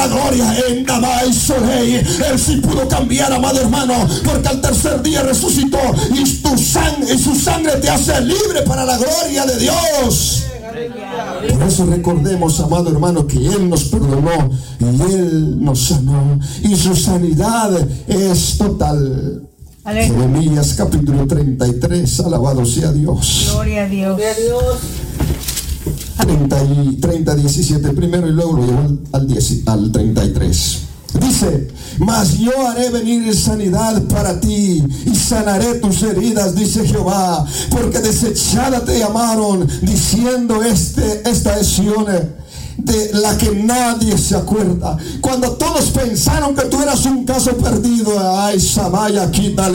la gloria en Damai Solei. Él sí pudo cambiar, amado hermano, porque al tercer día resucitó y su sangre te hace libre para la gloria de Dios. Por eso recordemos, amado hermano, que Él nos perdonó y Él nos sanó y su sanidad es total. Jeremías capítulo 33, alabado sea Dios. Gloria a Dios. 30, 17 primero y luego lo llevo al 33. Dice: mas yo haré venir sanidad para ti y sanaré tus heridas, dice Jehová, porque desechada te llamaron, diciendo esta es Sión, de la que nadie se acuerda. Cuando todos pensaron que tú eras un caso perdido, ay, Samaya, quita